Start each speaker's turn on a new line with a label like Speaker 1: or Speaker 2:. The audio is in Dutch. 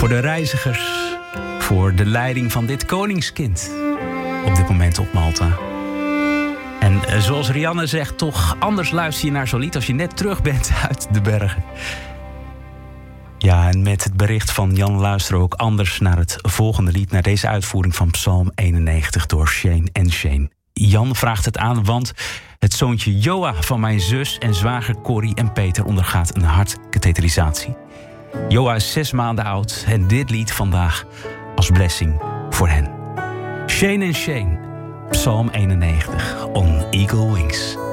Speaker 1: Voor de reizigers, voor de leiding van dit koningskind op dit moment op Malta. En zoals Rianne zegt, toch anders luister je naar zo'n lied als je net terug bent uit de bergen. Ja, en met het bericht van Jan luisteren we ook anders naar het volgende lied, naar deze uitvoering van Psalm 91 door Shane en Shane. Jan vraagt het aan, want het zoontje Joa van mijn zus en zwager Corrie en Peter ondergaat een hartkatheterisatie. Joa is 6 maanden oud en dit lied vandaag als blessing voor hen. Shane en Shane, Psalm 91, On Eagle Wings.